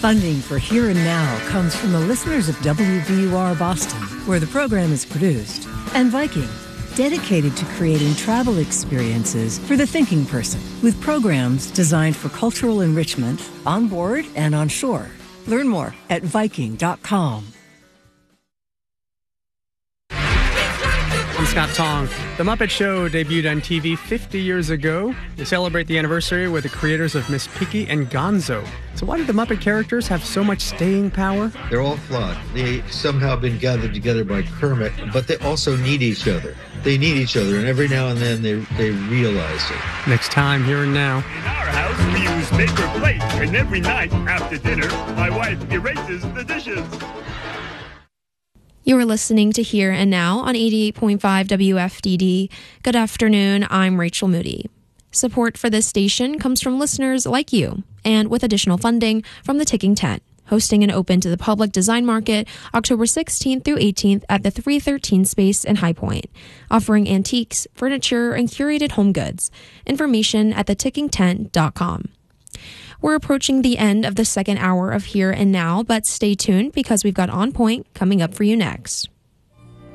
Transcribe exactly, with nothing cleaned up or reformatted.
Funding for Here and Now comes from the listeners of W V U R Boston, where the program is produced, and Viking, dedicated to creating travel experiences for the thinking person, with programs designed for cultural enrichment on board and on shore. Learn more at Viking dot com. I'm Scott Tong. The Muppet Show debuted on T V fifty years ago. They celebrate the anniversary with the creators of Miss Piggy and Gonzo. So why did the Muppet characters have so much staying power? They're all flawed. They somehow been gathered together by Kermit, but they also need each other. They need each other, and every now and then they they realize it. Next time, Here and Now. In our house, we use paper plates, and every night after dinner, my wife erases the dishes. You're listening to Here and Now on eighty-eight point five W F D D. Good afternoon, I'm Rachel Moody. Support for this station comes from listeners like you, and with additional funding from The Ticking Tent, hosting an open to the public design market October sixteenth through eighteenth at the three thirteen space in High Point, offering antiques, furniture, and curated home goods. Information at the ticking tent dot com. We're approaching the end of the second hour of Here and Now, but stay tuned because we've got On Point coming up for you next.